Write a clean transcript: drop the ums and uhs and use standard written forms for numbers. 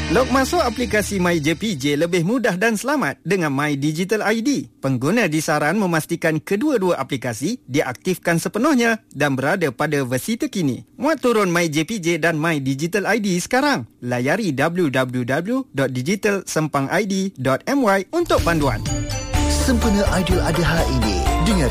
Log masuk aplikasi MyJPJ lebih mudah dan selamat dengan My Digital ID. Pengguna disaran memastikan kedua-dua aplikasi diaktifkan sepenuhnya dan berada pada versi terkini. Muat turun MyJPJ dan My Digital ID sekarang. Layari www.digitalsempangid.my untuk panduan. Sempena Aidiladha ini,